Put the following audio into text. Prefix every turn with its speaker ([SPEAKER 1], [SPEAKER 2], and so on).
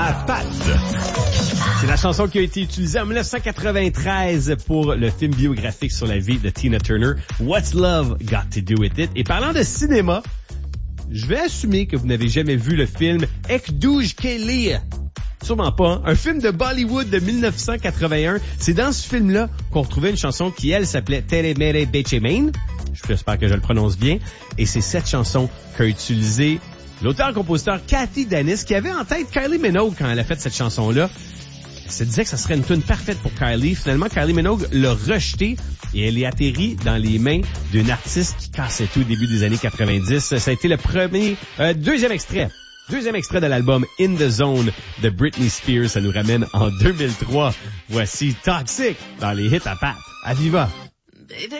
[SPEAKER 1] à Pat. C'est la chanson qui a été utilisée en 1993 pour le film biographique sur la vie de Tina Turner, What's Love Got to Do With It? Et parlant de cinéma, je vais assumer que vous n'avez jamais vu le film Ek Douj Kelly. Sûrement pas. Hein? Un film de Bollywood de 1981. C'est dans ce film-là qu'on retrouvait une chanson qui, elle, s'appelait Tere Mere Bechemain. J'espère que je le prononce bien. Et c'est cette chanson qu'a utilisée l'auteur-compositeur Kathy Dennis, qui avait en tête Kylie Minogue quand elle a fait cette chanson-là. Elle se disait que ça serait une tune parfaite pour Kylie. Finalement, Kylie Minogue l'a rejetée et elle est atterrie dans les mains d'une artiste qui cassait tout au début des années 90. Ça a été le deuxième extrait de l'album In the Zone de Britney Spears. Ça nous ramène en 2003. Voici Toxic dans les hits à Pat. À Viva!